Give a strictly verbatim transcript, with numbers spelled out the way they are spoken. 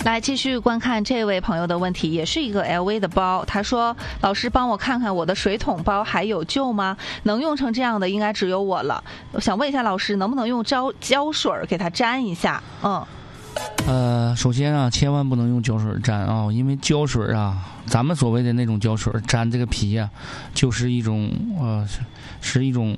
来继续观看这位朋友的问题，也是一个 L V 的包。他说：“老师，帮我看看我的水桶包还有救吗？能用成这样的应该只有我了。我想问一下老师，能不能用胶胶水给它粘一下？”嗯。 呃，首先啊，千万不能用胶水粘啊，因为胶水啊，咱们所谓的那种胶水粘这个皮呀、啊，就是一种呃，是一种